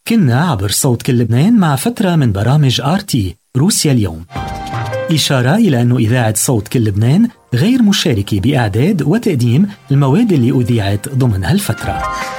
كنا عبر صوت كل لبنان مع فترة من برامج RT روسيا اليوم. إشارة إلى أن إذاعة صوت كل لبنان غير مشاركة بإعداد وتقديم المواد اللي أذيعت ضمن هالفترة.